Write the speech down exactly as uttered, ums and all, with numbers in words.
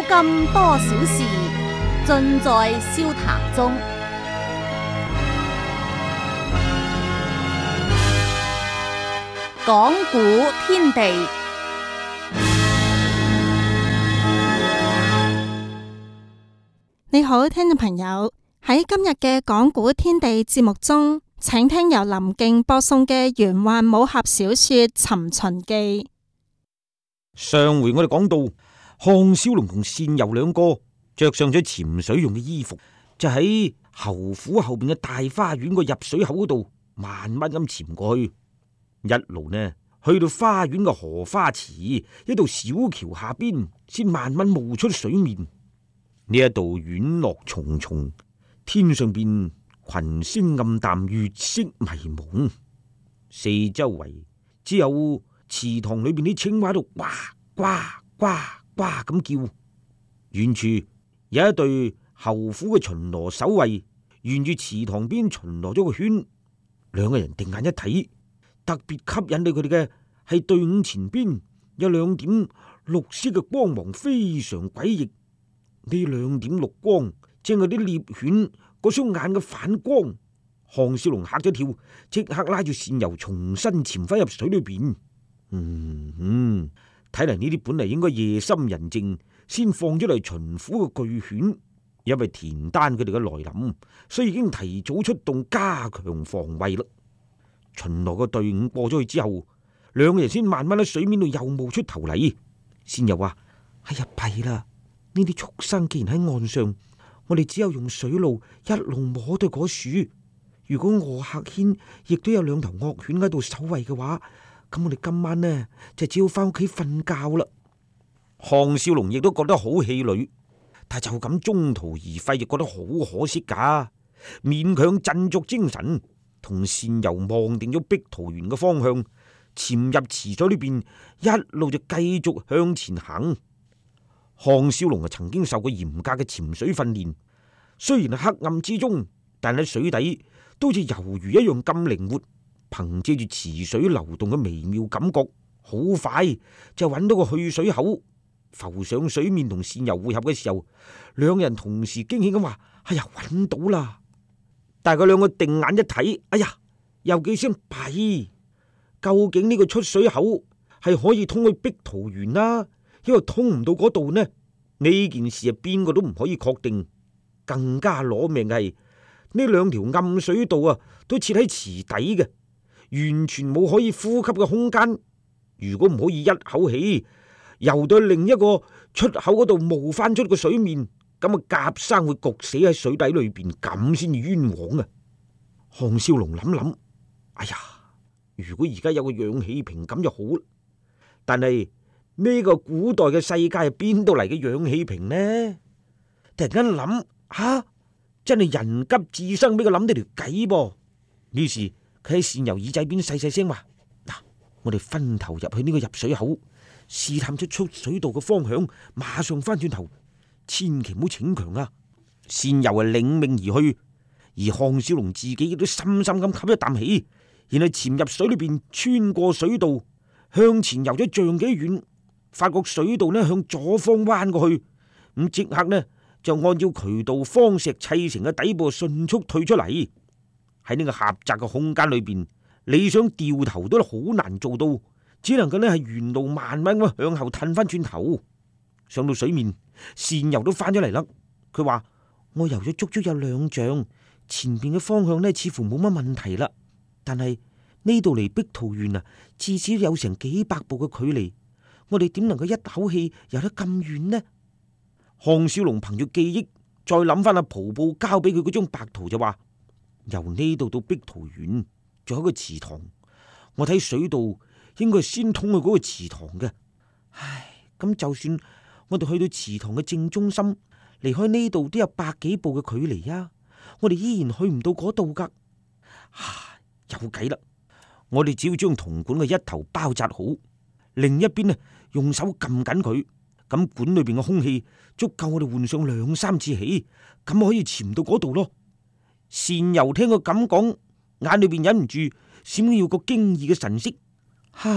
今多少事，盡在笑談中。講古天地， 你好，聽眾朋友，喺今日嘅講古天地節目中，請聽由林敬播送嘅玄幻武俠小說《尋秦記》。 上回我哋講到，項少龍同單游兩個着上咗潛水用嘅衣服，就喺侯府後邊嘅大花園個入水口嗰度，慢慢咁潛過去，一路呢去到花園嘅荷花池一道小橋下邊，先慢慢冒出水面。呢一度院落重重，天上邊群星暗淡，月色迷蒙，四周圍只有池塘裏邊啲青蛙喺度呱呱呱呱咁叫。遠處有一隊侯府嘅巡邏守衛沿住池塘邊巡邏咗個圈，兩個人定眼一睇，特別吸引到佢哋嘅係隊伍前邊有兩點綠色嘅光芒，非常詭異。呢兩點綠光正係啲獵犬嗰雙眼嘅反光。項少龍嚇咗跳，即刻拉住單游重新潛翻入水裏邊。嗯嗯，睇嚟呢啲本嚟應該夜深人靜先放咗嚟巡撫嘅巨犬，因為田丹佢哋嘅來臨，所以已經提早出動加強防衛啦。巡邏嘅隊伍過咗去之後，兩個人先慢慢喺水面度又冒出頭嚟。單游話：哎呀，弊啦！呢啲畜生既然喺岸上，我哋只有用水路一路摸到嗰樹。如果臥客軒亦都有兩頭惡犬喺度守衛嘅話，咁我哋今晚呢就只好翻屋企瞓覺啦。項少龍亦都覺得好氣餒，但就咁中途而廢，亦覺得好可惜噶。勉強振作精神，同單游望定咗碧桃園嘅方向，潛入池水裏邊，一路就繼續向前行。項少龍啊，曾經受過嚴格嘅潛水訓練，雖然黑暗之中，但喺水底都似魷魚一樣咁靈活，憑借住池水流動嘅微妙感覺，好快就揾到個去水口，浮上水面同單游會合嘅時候，兩人同時驚喜咁話：哎呀，揾到啦！但係佢兩個定眼一睇，哎呀，又幾聲弊，究竟呢個出水口係可以通去碧桃園啦，因為通唔到嗰度呢？呢件事啊，邊個都唔可以確定。更加攞命嘅係呢兩條暗水道啊，都設喺池底嘅，完全冇可以呼吸嘅空間。如果唔可以一口氣游到另一個出口嗰度冒翻出個水面，咁啊夾生會焗死喺水底裏邊，咁先至冤枉啊！項少龍諗諗，哎呀，如果而家有個氧氣瓶咁就好啦。但係呢個古代嘅世界係邊度嚟嘅氧氣瓶呢？突然間諗，吓，真係人急智生，俾佢諗到條計噃。於是佢喺單游耳仔邊細細聲話：嗱，我哋分頭入去呢個入水口，試探出出水道嘅方向，馬上翻轉頭，千祈唔好逞強啊！單游係領命而去，而項少龍自己亦都深深咁吸一啖氣，然後潛入水裏邊，穿過水道，向前游咗丈幾遠，發覺水道呢向左方彎過去，咁即刻呢就按照渠道方石砌成嘅底部迅速退出嚟。喺呢個狹窄嘅空間裏邊，你想掉頭都好難做到，只能夠呢係沿路慢慢咁向後褪翻轉頭。上到水面，單游都翻咗嚟啦。佢話：我游咗足足有兩丈，前邊嘅方向呢似乎冇乜問題啦。但係呢度離碧桃園啊，至少有成幾百步嘅距離，我哋點能夠一口氣游得咁遠呢？項少龍憑住記憶，再諗翻阿蒲布交俾佢嗰張白圖，就話：由呢度到碧桃園仲有一個池塘，我睇水道應該係先通去嗰個池塘嘅。唉，咁就算我哋去到池塘嘅正中心，離開呢度都有百幾步嘅距離啊，我哋依然去唔到嗰度噶。唉，有計啦！我哋只要將銅管嘅一頭包紮好，另一邊呢用手撳緊佢，咁管裏邊嘅空氣足夠我哋換上兩三次氣，咁可以潛到嗰度咯。單游聽佢咁講，眼裏邊忍唔住閃耀個驚異嘅神色，